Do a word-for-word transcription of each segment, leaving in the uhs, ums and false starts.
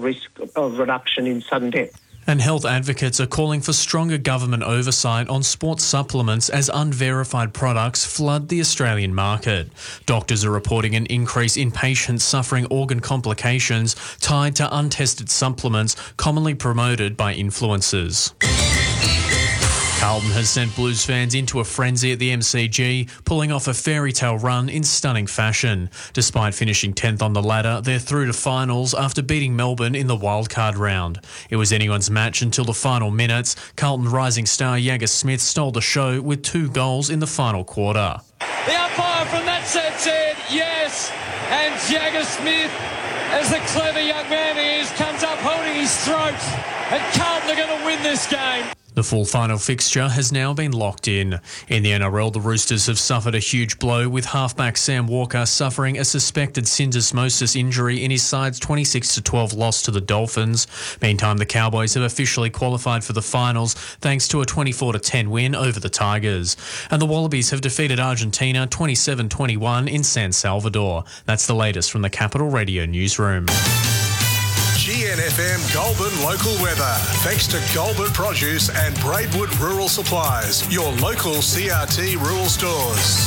risk of reduction in sudden death. And health advocates are calling for stronger government oversight on sports supplements as unverified products flood the Australian market. Doctors are reporting an increase in patients suffering organ complications tied to untested supplements commonly promoted by influencers. Carlton has sent Blues fans into a frenzy at the M C G, pulling off a fairy tale run in stunning fashion. Despite finishing tenth on the ladder, they're through to finals after beating Melbourne in the wildcard round. It was anyone's match until the final minutes. Carlton rising star Jagger Smith stole the show with two goals in the final quarter. The umpire from that set said yes, and Jagger Smith, as the clever young man he is, comes up holding his throat, and Carlton are going to win this game. The full final fixture has now been locked in. In the N R L, the Roosters have suffered a huge blow, with halfback Sam Walker suffering a suspected syndesmosis injury in his side's twenty-six to twelve loss to the Dolphins. Meantime, the Cowboys have officially qualified for the finals thanks to a twenty-four to ten win over the Tigers. And the Wallabies have defeated Argentina twenty-seven twenty-one in San Salvador. That's the latest from the Capital Radio newsroom. G N F M Goulburn local weather. Thanks to Goulburn Produce and Braidwood Rural Supplies, your local C R T rural stores.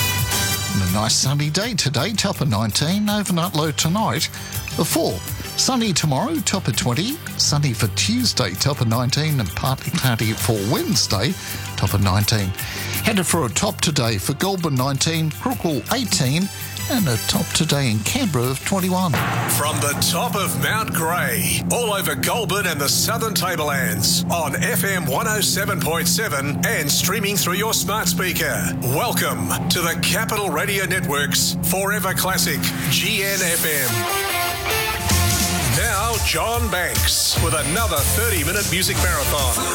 A nice sunny day today, top of nineteen, overnight low tonight, a four. Sunny tomorrow, top of twenty. Sunny for Tuesday, top of nineteen, and partly cloudy for Wednesday, top of nineteen. Headed for a top today for Goulburn nineteen, Crookwell eighteen, and a top today in Canberra of twenty-one. From the top of Mount Grey, all over Goulburn and the Southern Tablelands, on F M one oh seven point seven and streaming through your smart speaker. Welcome to the Capital Radio Network's Forever Classic, G N F M. Now, John Banks with another thirty-minute music marathon.